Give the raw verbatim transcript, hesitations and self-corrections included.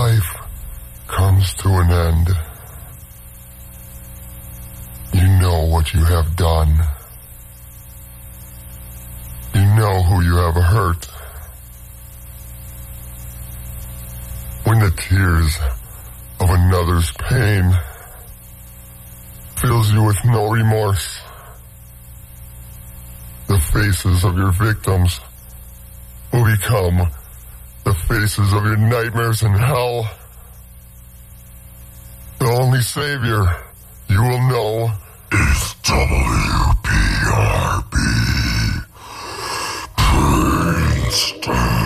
life comes to an end, you know what you have done. You know who you have hurt. When the tears of another's pain fills you with no remorse, the faces of your victims will become the faces of your nightmares in hell. The only savior you will know is W P R B. Princeton.